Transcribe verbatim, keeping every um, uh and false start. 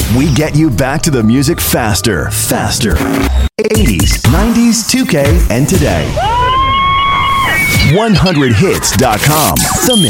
We get you back to the music faster, faster. eighties, nineties, two K, and today. one hundred hits dot com. The